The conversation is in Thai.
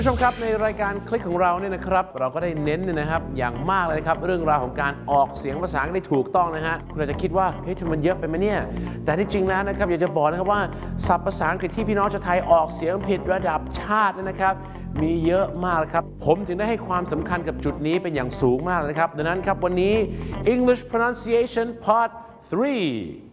ผู้ชมครับในรายการคลิกของเราเนี่ยนะครับเราก็ได้เน้นเนี่ยนะครับอย่างมากเลยนะครับเรื่องราวของการออกเสียงภาษาอังกฤษได้ถูกต้องนะฮะคุณอาจจะคิดว่าเฮ้ยมันเยอะไปไหมเนี่ยแต่ที่จริงแล้วนะครับอยากจะบอกนะครับว่าศัพท์ภาษาอังกฤษที่พี่น้องชาวไทยออกเสียงผิดระดับชาตินะครับมีเยอะมากครับผมถึงได้ให้ความสำคัญกับจุดนี้เป็นอย่างสูงมากนะครับดังนั้นครับวันนี้ English Pronunciation Part 3